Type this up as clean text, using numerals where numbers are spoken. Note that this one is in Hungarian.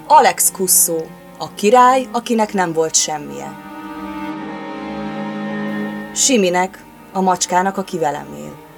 Alex Kusszó, a király, akinek nem volt semmije. Siminek, a macskának, aki velem él.